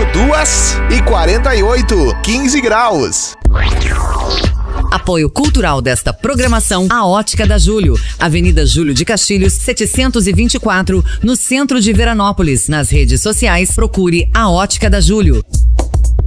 2h48, 15 graus. Apoio cultural desta programação, a Ótica da Júlio, Avenida Júlio de Castilhos, 724, no centro de Veranópolis. Nas redes sociais, procure a Ótica da Júlio.